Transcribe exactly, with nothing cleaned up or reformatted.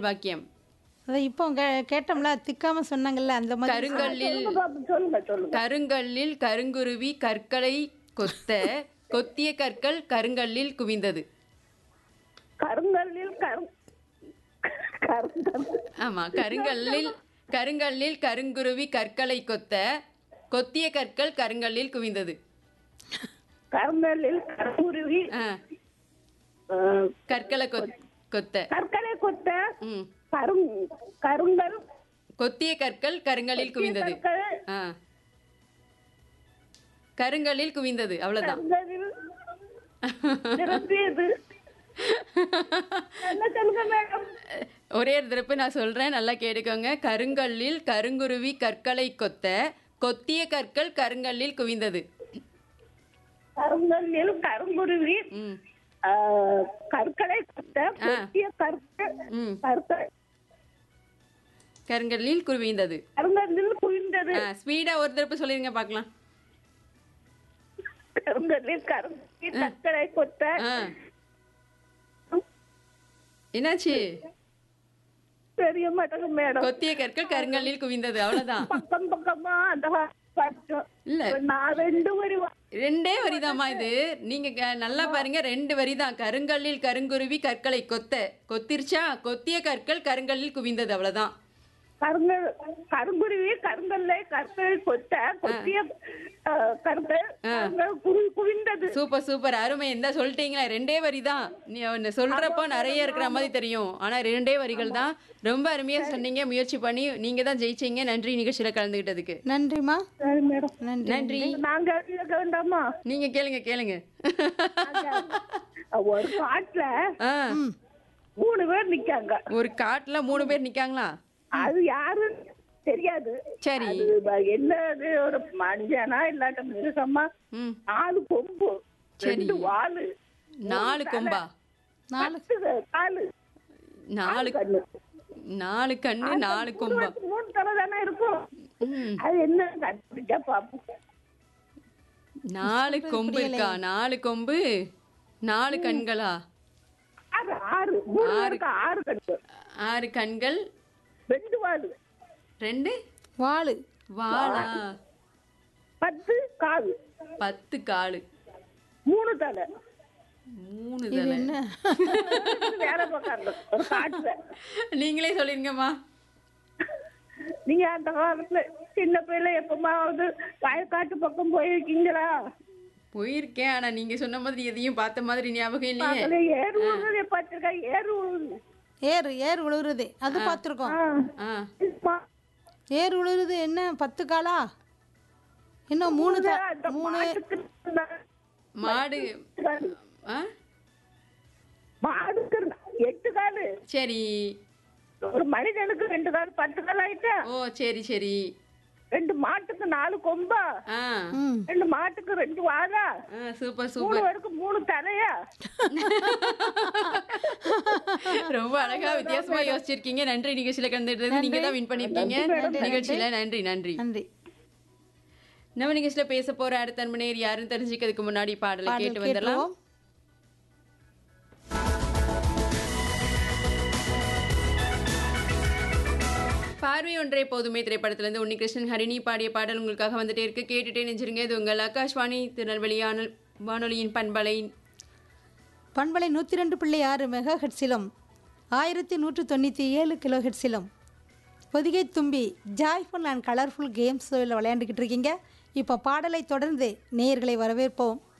வாக்கியம். அதை இப்போ கே- கேட்டோம்ல திக்காம சொன்னாங்கல்ல அந்த மாதிரி கருங்கல்லில் சொல்லுங்க பாப்போம், சொல்லுங்க சொல்லுங்க கருங்கல்லில் கருங்குருவி கற்களை கொத்த கொத்திய கற்கள் கருங்கல்லில் குவிந்தது. கருங்கல்லில் கரு கருங்கல் ஆமா, கருங்கல்லில் கருங்கல்லில் கருங்குருவி கற்களை கொத்த கொத்திய கற்கள் கருங்கல்லில் குவிந்தது. கருங்கல்லில் கருங்குருவி ஆ, அஹ், கற்களை கொத்- கொத்த கற்களை கொத்த ம் கருங் கருங்கல் கொத்திய கற்கள் கருங்கல்லில் குவிந்தது. கற்கள் ஆ, கருங்கல்லில் குவிந்தது, அவ்வளவுதான். கருங்கலில் நிரம்பியது. என்ன சொல்லுங்க மேடம்? ஒரே ஒரு தடவை நான் சொல்றேன், நல்லா கேட்டுக்கோங்க. கருங்கல்லில் கருங்குருவி கற்களை கொத்த கொத்திய கற்கள் கருங்கல்லில் குவிந்தது. கருங்கல்லில் கருங்குருவி ம் அஹ், கற்களை கொத்த கொத்திய கற்கள் ம் கற்கள் கருங்கல்லில் குவிந்தது. கருங்கல்லில் குவிந்தது. ஆ, ஸ்பீடா ஒரு தடவை சொல்லிருங்க பார்க்கலாம். கருங்கல்லில் கருங்குருவி கற்களை கொத்த ஆ, என்னாச்சு? தெரிய மாட்டேங்க மேடம். கொத்திய கற்கள் கருங்கல்லில் குவிந்தது, அவ்வளவுதான். பக்கம் பக்கமா அந்த பார்த்தோம். இல்ல, நான் ரெண்டு வரி வா- ரெண்டே வரிதாம்மா இது. நீங்க க- நல்லா பாருங்க, ரெண்டு வரிதான். கருங்கல்லில் கருங்குருவி கற்களை கொத்த கொத்திருச்சா, கொத்திய கற்கள் கருங்கல்லில் குவிந்தது, அவ்வளவுதான். கருங்கல் கருங்குருவி கருங்கல்லை கற்கள் கொத்த கொத்திய அஹ், கற்கள் கருங்கல் குவி- குவிந்தது. சூப்பர் சூப்பர், அருமை. இந்த சொல்லிட்டீங்களா, ரெண்டே வரி தான். நீ ஒன்னு சொல்றப்போ நிறைய இருக்கிற மாதிரி தெரியும், ஆனா ரெண்டே வரிகள் தான். ரொம்ப அருமையா சொன்னீங்க, முயற்சி பண்ணி நீங்க தான் ஜெயிச்சீங்க. நன்றி நிகழ்ச்சியில கலந்துகிட்டதுக்கு. நன்றிம்மா. சரி மேடம். நன்றி நன்றி. நாங்க கேட்க வேண்டாமா? நீங்க கேளுங்க கேளுங்க. ஒரு காட்டுல ஆ, மூணு பேர் நிக்காங்க. ஒரு காட்டுல மூணு பேர் நிக்காங்களா? அது யாருன்னு தெரியாது. சரி. அது ப- என்னது ஒரு மனுஷனா இல்லாட்ட மிருகமா? ம் நாலு கொம்பு, சரி. ரெண்டு வாலு, நாலு கொம்பா? நாலு பத்து காலு, நாலு கண்ணு. நாலு கண்ணு நாலு மூணு கொம்பா? பேருக்கு மூணு தலை தானே இருக்கும். ம், அது என்ன கண்டுபிடிச்சா பாப்போம். நாலு கொம்பு இருக்கா? நாலு கொம்பு நாலு கண்களா? ஆறு ஆறு மூணு பேருக்கு ஆறு கண்ணு, ஆறு கண்கள், ரெண்டு வாலு, ரெண்டு வாளு வாளா? பத்து காலு, பத்து காலு, மூணு தலை. மூணு இது தலை. என்ன? வேற பக்கம் ஒரு காட்டுல. நீங்களே சொல்லிருங்கம்மா. நீங்க அந்த காலத்துல சின்ன பிள்ளை எப்பமாவது வயக்காட்டு பக்கம் போயிருக்கீங்களா? போயிருக்கேன், ஆனா நீங்க சொன்ன மாதிரி எதையும் பார்த்த மாதிரி ஞாபகம் இல்லையே. அதுல ஏறு உழுவுறதை பார்த்திருக்கா? ஏறு உழுவுது. ஏறு ஏறு உழுவுறது அது பார்த்துருக்கோம். ஆ. ஆ, இதுமா, ஏறு உழுவுறது என்ன பத்து காலா? இன்னும் மூணு த- அந்த மூணு மாட்டுக்கு மாடு. காலு. ஆ, மாடுக்கு எட்டு காலு, சரி. ஒரு மனிதனுக்கு ரெண்டு காலு, பத்து கால் ஆயிட்டா. ஓ, சரி சரி. ரெண்டு மாட்டுக்கு நாலு கொம்பா, ஆ, ம் ரெண்டு மாட்டுக்கு ரெண்டு வாலா, ஆ, சூப்பர் மூணு சூப்பர். பேருக்கு மூணு தலையா. ரொம்ப அழகா வித்தியாசமா யோசிச்சிருக்கீங்க. நன்றி நிகழ்ச்சியில கலந்துட்டு நீங்க தான் வின் பண்ணிருக்கீங்க நிகழ்ச்சியில. நன்றி நன்றி. நன்றி. நம்ம நிகழ்ச்சியில பேச போற அடுத்த அன்பனேர் யாருன்னு தெரிஞ்சுக்கிறதுக்கு முன்னாடி பாடலை பாடல் கேட்டு வந்துடலாம். கேட்டுருவோம். பார்வை ஒன்றே போதுமே திரைப்படத்திலிருந்து உன்னிகிருஷ்ணன் ஹரிணி பாடிய பாடல் உங்களுக்காக வந்துட்டே இருக்கு. கேட்டுட்டே நெஞ்சிருங்க. இது உங்கள் ஆகாஷ்வாணி திருநெல்வேலி வானொலி- வானொலியின் பண்பலை பண்பலை நூற்றி ரெண்டு புள்ளி ஆறு மெகா ஹெட்ஸிலும் ஆயிரத்தி நூற்று தொண்ணூற்றி ஏழு கிலோ ஹெட்ஸிலும் பொதிகை தும்பி ஜாய்ஃபுல் அண்ட் கலர்ஃபுல் கேம்ஸ் விளையாண்டுக்கிட்டு இருக்கீங்க. இப்போ பாடலை தொடர்ந்து நேயர்களை வரவேற்போம்.